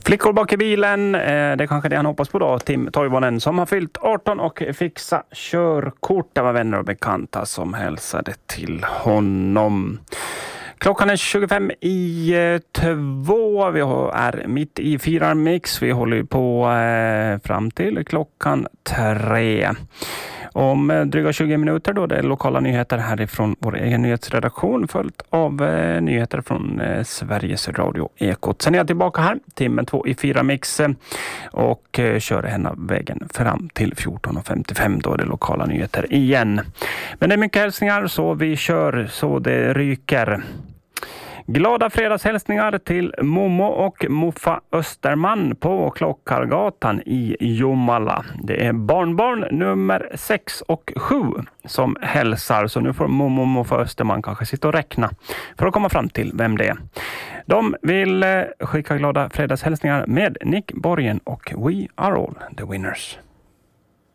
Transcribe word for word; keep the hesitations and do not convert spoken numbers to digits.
Flickor bak i bilen, eh, det är kanske det han hoppas på då. Tim Toivonen som har fyllt arton och fixa körkort. Det var vänner och bekanta som hälsade till honom. Klockan är tjugofem i två. Vi är mitt i firarmix. Vi håller på eh, fram till klockan tre. Om dryga tjugo minuter då det är lokala nyheter härifrån vår egen nyhetsredaktion följt av eh, nyheter från eh, Sveriges Radio Ekot. Sen är jag tillbaka här timmen två i firarmix eh, och eh, kör henne vägen fram till fjorton femtiofem då det är lokala nyheter igen. Men det är mycket hälsningar så vi kör så det ryker. Glada fredagshälsningar till Momo och Muffa Österman på Klockargatan i Jomala. Det är barnbarn nummer sex och sju som hälsar. Så nu får Momo och Muffa Österman kanske sitta och räkna för att komma fram till vem det är. De vill skicka glada fredagshälsningar med Nick Borgen och We Are All The Winners.